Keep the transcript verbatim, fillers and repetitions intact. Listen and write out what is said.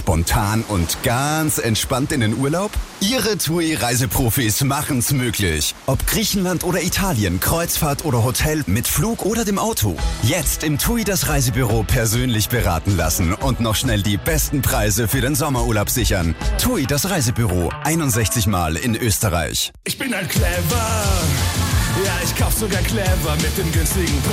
Spontan und ganz entspannt in den Urlaub? Ihre TUI-Reiseprofis machen's möglich. Ob Griechenland oder Italien, Kreuzfahrt oder Hotel, mit Flug oder dem Auto. Jetzt im TUI das Reisebüro persönlich beraten lassen und noch schnell die besten Preise für den Sommerurlaub sichern. TUI das Reisebüro, einundsechzig Mal in Österreich. Ich bin halt clever. Ja, ich kauf sogar clever mit dem günstigen Preis.